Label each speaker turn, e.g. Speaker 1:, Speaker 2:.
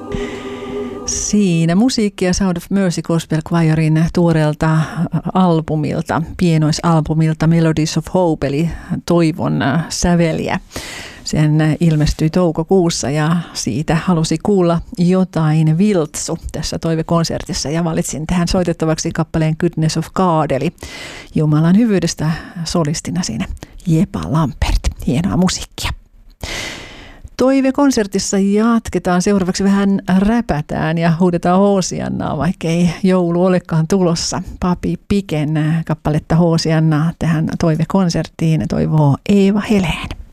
Speaker 1: Siinä musiikkia Sound of Mercy Gospel Choirin tuoreelta albumilta, pienoisalbumilta Melodies of Hope, eli Toivon säveliä. Sen ilmestyi toukokuussa ja siitä halusi kuulla jotain Viltsu tässä toivekonsertissa ja valitsin tähän soitettavaksi kappaleen Goodness of God, eli Jumalan hyvyydestä solistina siinä Jepa Lampert. Hienoa musiikkia. Toivekonsertissa jatketaan. Seuraavaksi vähän räpätään ja huudetaan Hoosiannaa, vaikkei joulu olekaan tulossa. Papi Piken kappaletta Hoosiannaa tähän toivekonserttiin toivoo Eeva Helén.